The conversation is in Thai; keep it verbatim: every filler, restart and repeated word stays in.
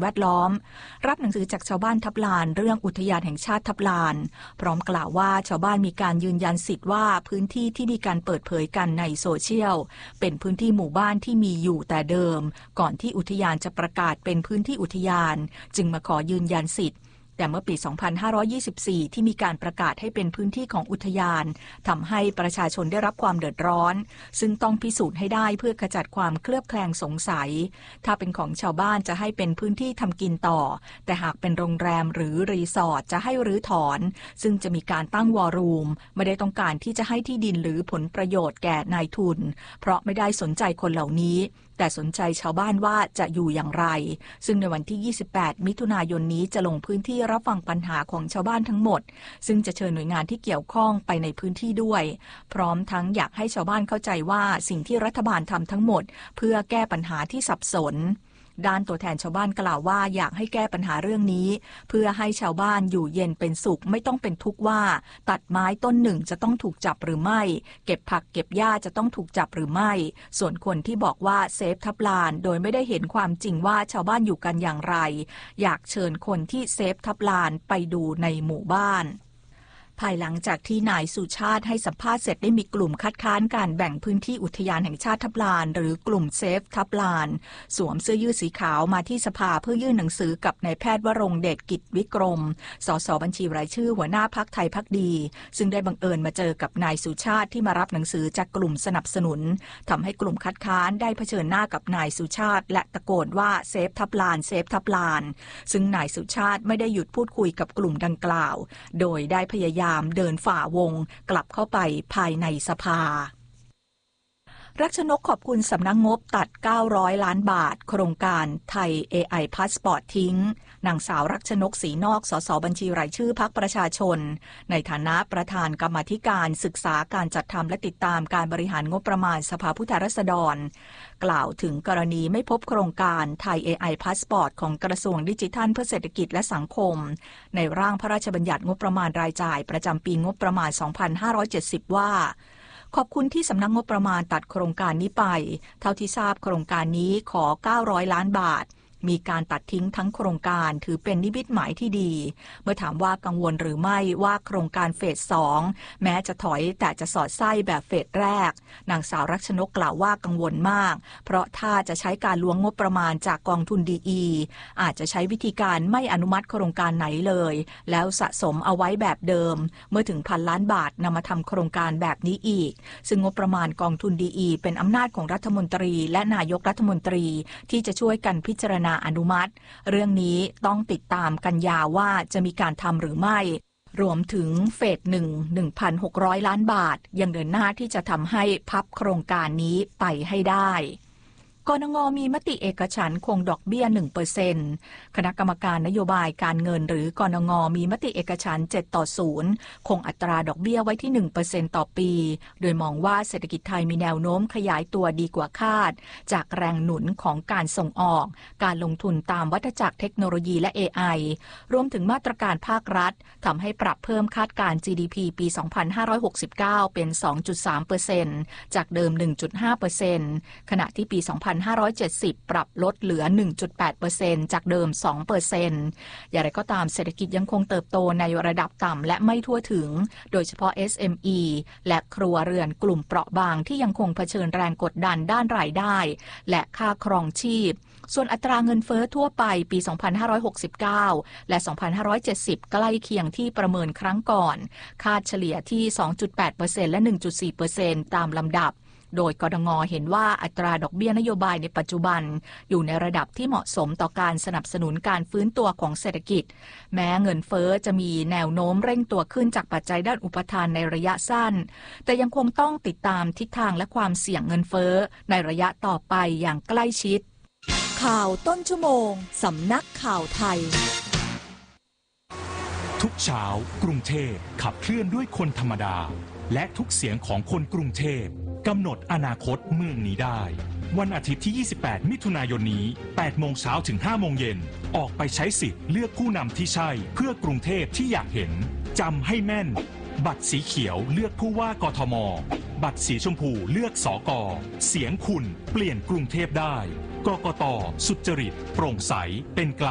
แวดล้อมรับหนังสือจากชาวบ้านทับลานเรื่องอุทยานแห่งชาติทับลานพร้อมกล่าวว่าชาวบ้านมีการยืนยันสิทธิ์ว่าพื้นที่ที่มีการเปิดเผยกันในโซเชียลเป็นพื้นที่หมู่บ้านที่มีอยู่แต่เดิมก่อนที่อุทยานจะประกาศเป็นพื้นที่อุทยานจึงมาขอยืนยันสิทธิ์แต่เมื่อปี สองพันห้าร้อยยี่สิบสี่ ที่มีการประกาศให้เป็นพื้นที่ของอุทยานทำให้ประชาชนได้รับความเดือดร้อนซึ่งต้องพิสูจน์ให้ได้เพื่อขจัดความเคลือบแคลงสงสัยถ้าเป็นของชาวบ้านจะให้เป็นพื้นที่ทำกินต่อแต่หากเป็นโรงแรมหรือรีสอร์ทจะให้รื้อถอนซึ่งจะมีการตั้งวอรูมไม่ได้ต้องการที่จะให้ที่ดินหรือผลประโยชน์แก่นายทุนเพราะไม่ได้สนใจคนเหล่านี้แต่สนใจชาวบ้านว่าจะอยู่อย่างไรซึ่งในวันที่ยี่สิบแปดมิถุนายนนี้จะลงพื้นที่รับฟังปัญหาของชาวบ้านทั้งหมดซึ่งจะเชิญหน่วยงานที่เกี่ยวข้องไปในพื้นที่ด้วยพร้อมทั้งอยากให้ชาวบ้านเข้าใจว่าสิ่งที่รัฐบาลทำทั้งหมดเพื่อแก้ปัญหาที่สับสนด้านตัวแทนชาวบ้านกล่าวว่าอยากให้แก้ปัญหาเรื่องนี้เพื่อให้ชาวบ้านอยู่เย็นเป็นสุขไม่ต้องเป็นทุกข์ว่าตัดไม้ต้นหนึ่งจะต้องถูกจับหรือไม่เก็บผักเก็บหญ้าจะต้องถูกจับหรือไม่ส่วนคนที่บอกว่าเซฟทับลานโดยไม่ได้เห็นความจริงว่าชาวบ้านอยู่กันอย่างไรอยากเชิญคนที่เซฟทับลานไปดูในหมู่บ้านภายหลังจากที่นายสุชาติให้สัมภาษณ์เสร็จได้มีกลุ่มคัดค้านการแบ่งพื้นที่อุทยานแห่งชาติทับลานหรือกลุ่มเซฟทับลานสวมเสื้อยืดสีขาวมาที่สภาเพื่อยื่นหนังสือกับนายแพทย์วรงค์เดชกิจวิกรมสสบัญชีรายชื่อหัวหน้าพรรคไทยพรรคดีซึ่งได้บังเอิญมาเจอกับนายสุชาติที่มารับหนังสือจากกลุ่มสนับสนุนทำให้กลุ่มคัดค้านได้เผชิญหน้ากับนายสุชาติและตะโกนว่าเซฟทับลานเซฟทับลานซึ่งนายสุชาติไม่ได้หยุดพูดคุยกับกลุ่มดังกล่าวโดยได้พยายามเดินฝ่าวงกลับเข้าไปภายในสภารักชนกขอบคุณสำนักงบตัดเก้าร้อยล้านบาทโครงการไทย เอ ไอ พาสปอร์ตทิ้งนางสาวรักชนกศรีนอกสสบัญชีรายชื่อพรรคประชาชนในฐานะประธานกรรมาธิการศึกษาการจัดทำและติดตามการบริหารงบประมาณสภาผู้แทนราษฎรกล่าวถึงกรณีไม่พบโครงการไทย เอ ไอ พาสปอร์ตของกระทรวงดิจิทัลเพื่อเศรษฐกิจและสังคมในร่างพระราชบัญญัติงบประมาณรายจ่ายประจำปีงบประมาณ สองพันห้าร้อยเจ็ดสิบ ว่าขอบคุณที่สำนักงบประมาณตัดโครงการนี้ไปเท่าที่ทราบโครงการนี้ขอเก้าร้อยล้านบาทมีการตัดทิ้งทั้งโครงการถือเป็นนิมิตหมายที่ดีเมื่อถามว่ากังวลหรือไม่ว่าโครงการเฟสสองแม้จะถอยแต่จะสอดไส้แบบเฟสแรกนางสาวรักชนกกล่าวว่ากังวลมากเพราะถ้าจะใช้การล้วงงบประมาณจากกองทุนดีอีอาจจะใช้วิธีการไม่อนุมัติโครงการไหนเลยแล้วสะสมเอาไว้แบบเดิมเมื่อถึงพันล้านบาทนำมาทำโครงการแบบนี้อีกซึ่งงบประมาณกองทุนดีอีเป็นอำนาจของรัฐมนตรีและนายกรัฐมนตรีที่จะช่วยกันพิจารณาอนุมัติเรื่องนี้ต้องติดตามกันยาวว่าจะมีการทำหรือไม่รวมถึงเฟสหนึ่ง หนึ่งพันหกร้อยล้านบาทยังเดินหน้าที่จะทำให้พับโครงการนี้ไปให้ได้กนง.มีมติเอกฉันท์คงดอกเบี้ย หนึ่งเปอร์เซ็นต์ คณะกรรมการนโยบายการเงินหรือกนง.มีมติเอกฉันท์เจ็ดต่อศูนย์คงอัตราดอกเบี้ยไว้ที่ หนึ่งเปอร์เซ็นต์ ต่อปีโดยมองว่าเศรษฐกิจไทยมีแนวโน้มขยายตัวดีกว่าคาดจากแรงหนุนของการส่งออกการลงทุนตามวัฏจักรเทคโนโลยีและ เอ ไอ รวมถึงมาตรการภาครัฐทำให้ปรับเพิ่มคาดการ จี ดี พี ปี สองพันห้าร้อยหกสิบเก้า เป็น สองจุดสามเปอร์เซ็นต์ จากเดิม หนึ่งจุดห้าเปอร์เซ็นต์ ขณะที่ปี สองพันห้าร้อยเจ็ดสิบปรับลดเหลือ หนึ่งจุดแปดเปอร์เซ็นต์ จากเดิม สองเปอร์เซ็นต์ อย่างไรก็ตามเศรษฐกิจยังคงเติบโตในระดับต่ำและไม่ทั่วถึงโดยเฉพาะ เอส เอ็ม อี และครัวเรือนกลุ่มเปราะบางที่ยังคงเผชิญแรงกดดันด้านรายได้และค่าครองชีพส่วนอัตราเงินเฟ้อทั่วไปปี สองพันห้าร้อยหกสิบเก้า และ สองพันห้าร้อยเจ็ดสิบ ใกล้เคียงที่ประเมินครั้งก่อนคาดเฉลี่ยที่ สองจุดแปดเปอร์เซ็นต์ และ หนึ่งจุดสี่เปอร์เซ็นต์ ตามลำดับโดยกนง.เห็นว่าอัตราดอกเบี้ยนโยบายในปัจจุบันอยู่ในระดับที่เหมาะสมต่อการสนับสนุนการฟื้นตัวของเศรษฐกิจแม้เงินเฟ้อจะมีแนวโน้มเร่งตัวขึ้นจากปัจจัยด้านอุปทานในระยะสั้นแต่ยังคงต้องติดตามทิศทางและความเสี่ยงเงินเฟ้อในระยะต่อไปอย่างใกล้ชิดข่าวต้นชั่วโมงสำนักข่าวไทยทุกเช้ากรุงเทพขับเคลื่อนด้วยคนธรรมดาและทุกเสียงของคนกรุงเทพกำหนดอนาคตเมืองนี้ได้วันอาทิตย์ที่ ยี่สิบแปด มิถุนายนนี้ แปดโมงเช้าถึง ห้าโมงเย็นออกไปใช้สิทธิ์เลือกผู้นำที่ใช่เพื่อกรุงเทพที่อยากเห็นจำให้แม่นบัตรสีเขียวเลือกผู้ว่ากทมบัตรสีชมพูเลือกสกเสียงคุณเปลี่ยนกรุงเทพได้กกต.สุจริตโปร่งใสเป็นกลาง